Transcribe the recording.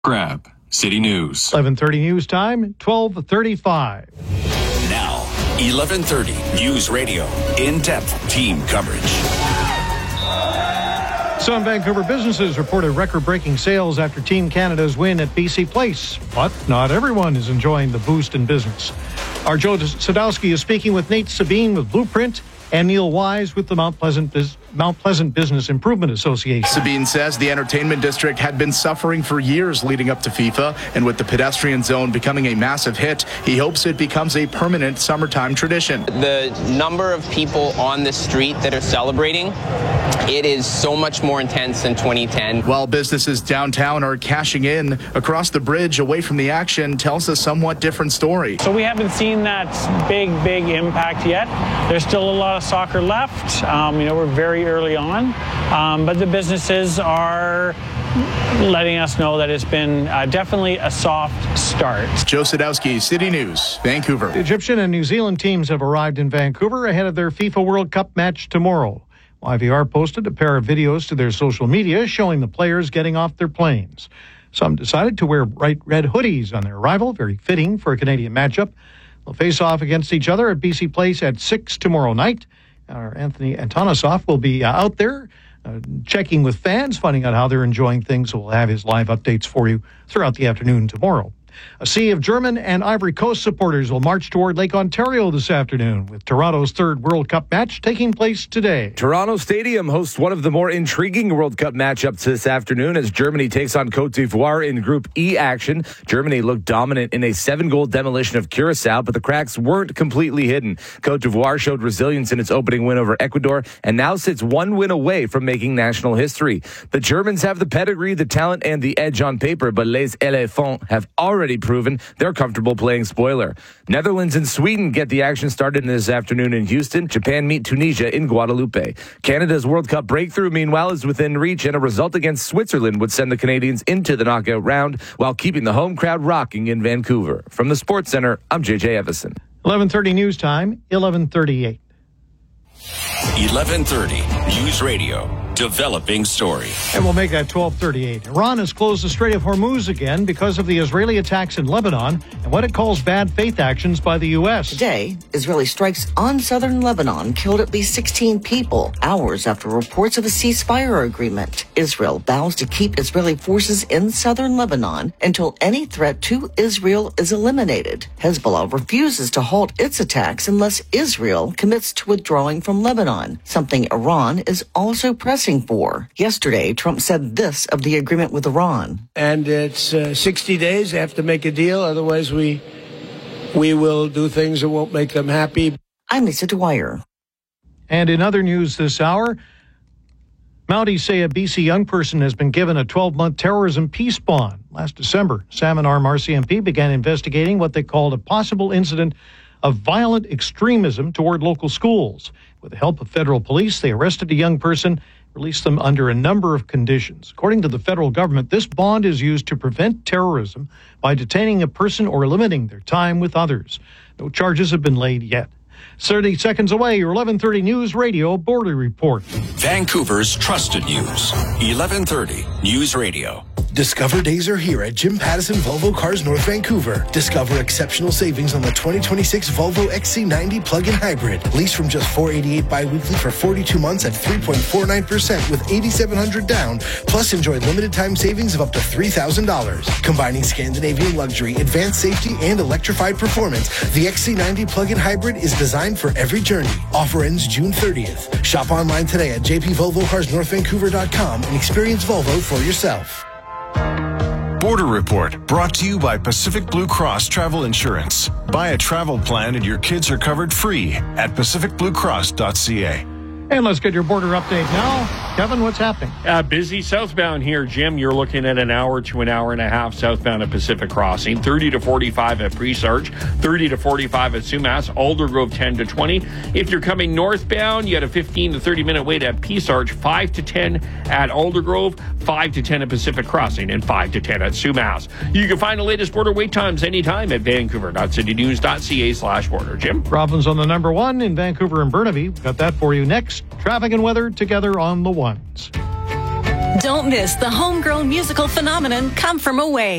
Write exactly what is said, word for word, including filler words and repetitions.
Grab City News. eleven thirty news time, twelve thirty-five. Now, eleven thirty News Radio. In-depth team coverage. Some Vancouver businesses reported record-breaking sales after Team Canada's win at B C Place. But not everyone is enjoying the boost in business. Our Joe Sadowski is speaking with Nate Sabine with Blueprint and Neil Wise with the Mount Pleasant Bus- Mount Pleasant Business Improvement Association. Sabine says the entertainment district had been suffering for years leading up to FIFA, and with the pedestrian zone becoming a massive hit, he hopes it becomes a permanent summertime tradition. The number of people on the street that are celebrating, it is so much more intense than twenty ten. While businesses downtown are cashing in, across the bridge away from the action tells a somewhat different story. So we haven't seen that big, big impact yet. There's still a lot of soccer left. Um, you know, we're very early on, um, but the businesses are letting us know that it's been uh, definitely a soft start. Joe Sadowski, City News, Vancouver. The Egyptian and New Zealand teams have arrived in Vancouver ahead of their FIFA World Cup match tomorrow. Y V R posted a pair of videos to their social media showing the players getting off their planes. Some decided to wear bright red hoodies on their arrival, very fitting for a Canadian matchup. They'll face off against each other at B C Place at six tomorrow night. Our Anthony Antonosoff will be uh, out there uh, checking with fans, finding out how they're enjoying things. So we'll have his live updates for you throughout the afternoon tomorrow. A sea of German and Ivory Coast supporters will march toward Lake Ontario this afternoon, with Toronto's third World Cup match taking place today. Toronto Stadium hosts one of the more intriguing World Cup matchups this afternoon as Germany takes on Cote d'Ivoire in Group E action. Germany looked dominant in a seven-goal demolition of Curacao, but the cracks weren't completely hidden. Cote d'Ivoire showed resilience in its opening win over Ecuador and now sits one win away from making national history. The Germans have the pedigree, the talent, and the edge on paper, but Les Éléphants have already proven they're comfortable playing spoiler. Netherlands and Sweden get the action started this afternoon in Houston. Japan meet Tunisia in Guadalupe. Canada's World Cup breakthrough, meanwhile, is within reach, and a result against Switzerland would send the Canadians into the knockout round while keeping the home crowd rocking in Vancouver. From the Sports Center, I'm J J Evison. eleven thirty news time, eleven thirty-eight. eleven thirty News Radio. Developing story. And we'll make that twelve thirty-eight. Iran has closed the Strait of Hormuz again because of the Israeli attacks in Lebanon and what it calls bad faith actions by the U S. Today, Israeli strikes on southern Lebanon killed at least sixteen people, hours after reports of a ceasefire agreement. Israel vows to keep Israeli forces in southern Lebanon until any threat to Israel is eliminated. Hezbollah refuses to halt its attacks unless Israel commits to withdrawing from Lebanon, something Iran is also pressing for. Yesterday, Trump said this of the agreement with Iran. And it's uh, sixty days. They have to make a deal. Otherwise, we we will do things that won't make them happy. I'm Lisa Dwyer. And in other news this hour, Mounties say a B C young person has been given a twelve-month terrorism peace bond. Last December, Salmon Arm R C M P began investigating what they called a possible incident of violent extremism toward local schools. With the help of federal police, they arrested a young person, released them under a number of conditions. According to the federal government, this bond is used to prevent terrorism by detaining a person or limiting their time with others. No charges have been laid yet. thirty seconds away, your eleven thirty News Radio Border Report. Vancouver's trusted news. eleven thirty News Radio. Discover days are here at Jim Pattison Volvo Cars North Vancouver. Discover exceptional savings on the twenty twenty-six Volvo X C ninety plug-in hybrid. Lease from just four hundred eighty-eight dollars bi-weekly for forty-two months at three point four nine percent with eight thousand seven hundred dollars down. Plus, enjoy limited time savings of up to three thousand dollars. Combining Scandinavian luxury, advanced safety, and electrified performance, the X C ninety plug-in hybrid is designed for every journey. Offer ends June thirtieth. Shop online today at j p volvo cars north vancouver dot com and experience Volvo for yourself. Border Report, brought to you by Pacific Blue Cross Travel Insurance. Buy a travel plan and your kids are covered free at pacific blue cross dot c a. And let's get your border update now. Kevin, what's happening? Uh, busy southbound here, Jim. You're looking at an hour to an hour and a half southbound at Pacific Crossing. thirty to forty-five at Presarch, thirty to forty-five at Sumas, Aldergrove ten to twenty. If you're coming northbound, you had a fifteen to thirty minute wait at Presarch, five to ten at Aldergrove, five to ten at Pacific Crossing, and five to ten at Sumas. You can find the latest border wait times anytime at vancouver dot city news dot c a slash border. Jim? Robin's on the number one in Vancouver and Burnaby. Got that for you next. Traffic and weather together on the ones. Don't miss the homegrown musical phenomenon Come From Away.